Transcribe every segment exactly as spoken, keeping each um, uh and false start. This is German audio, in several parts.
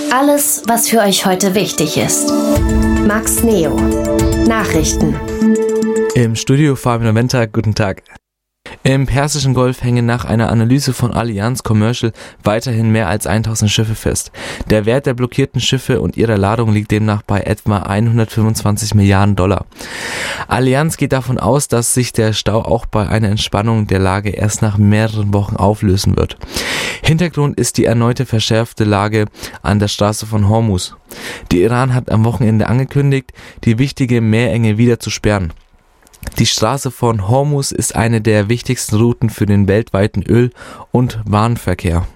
Alles, was für euch heute wichtig ist. Max Neo. Nachrichten. Im Studio Fabian Wenter, guten Tag. Im Persischen Golf hängen nach einer Analyse von Allianz Commercial weiterhin mehr als tausend Schiffe fest. Der Wert der blockierten Schiffe und ihrer Ladung liegt demnach bei etwa hundertfünfundzwanzig Milliarden Dollar. Allianz geht davon aus, dass sich der Stau auch bei einer Entspannung der Lage erst nach mehreren Wochen auflösen wird. Hintergrund ist die erneute verschärfte Lage an der Straße von Hormuz. Der Iran hat am Wochenende angekündigt, die wichtige Meerenge wieder zu sperren. Die Straße von Hormuz ist eine der wichtigsten Routen für den weltweiten Öl- und Warenverkehr.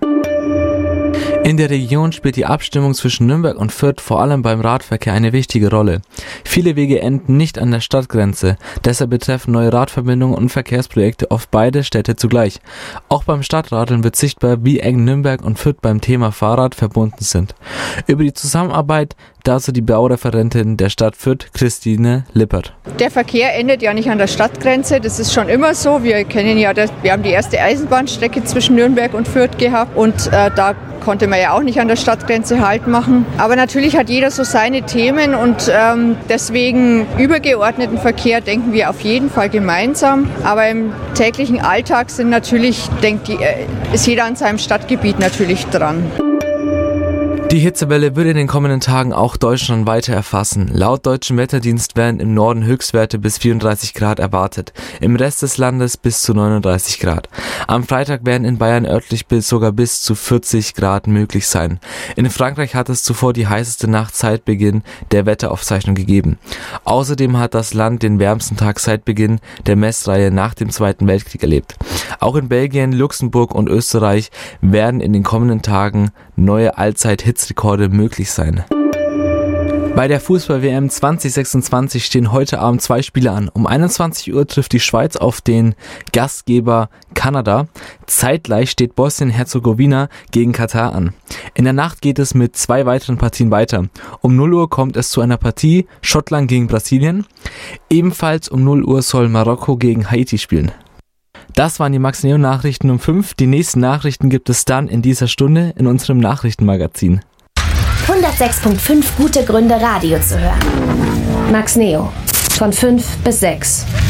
In der Region spielt die Abstimmung zwischen Nürnberg und Fürth vor allem beim Radverkehr eine wichtige Rolle. Viele Wege enden nicht an der Stadtgrenze, deshalb betreffen neue Radverbindungen und Verkehrsprojekte oft beide Städte zugleich. Auch beim Stadtradeln wird sichtbar, wie eng Nürnberg und Fürth beim Thema Fahrrad verbunden sind. Über die Zusammenarbeit dazu die Baureferentin der Stadt Fürth, Christine Lippert. Der Verkehr endet ja nicht an der Stadtgrenze, das ist schon immer so. Wir kennen ja, das, wir haben die erste Eisenbahnstrecke zwischen Nürnberg und Fürth gehabt und äh, da konnte man ja auch nicht an der Stadtgrenze Halt machen. Aber natürlich hat jeder so seine Themen und ähm, deswegen übergeordneten Verkehr denken wir auf jeden Fall gemeinsam. Aber im täglichen Alltag sind natürlich, denkt die, äh, ist jeder an seinem Stadtgebiet natürlich dran. Die Hitzewelle würde in den kommenden Tagen auch Deutschland weiter erfassen. Laut Deutschem Wetterdienst werden im Norden Höchstwerte bis vierunddreißig Grad erwartet, im Rest des Landes bis zu neununddreißig Grad. Am Freitag werden in Bayern örtlich bis sogar bis zu vierzig Grad möglich sein. In Frankreich hat es zuvor die heißeste Nacht seit Beginn der Wetteraufzeichnung gegeben. Außerdem hat das Land den wärmsten Tag seit Beginn der Messreihe nach dem Zweiten Weltkrieg erlebt. Auch in Belgien, Luxemburg und Österreich werden in den kommenden Tagen neue Allzeit-Hitzrekorde möglich sein. Bei der Fußball-W M zwanzig sechsundzwanzig stehen heute Abend zwei Spiele an. Um einundzwanzig Uhr trifft die Schweiz auf den Gastgeber Kanada. Zeitgleich steht Bosnien-Herzegowina gegen Katar an. In der Nacht geht es mit zwei weiteren Partien weiter. Um null Uhr kommt es zu einer Partie Schottland gegen Brasilien. Ebenfalls um null Uhr soll Marokko gegen Haiti spielen. Das waren die Max Neo Nachrichten um fünf. Die nächsten Nachrichten gibt es dann in dieser Stunde in unserem Nachrichtenmagazin. hundertsechs Komma fünf gute Gründe, Radio zu hören. Max Neo. Von fünf bis sechs.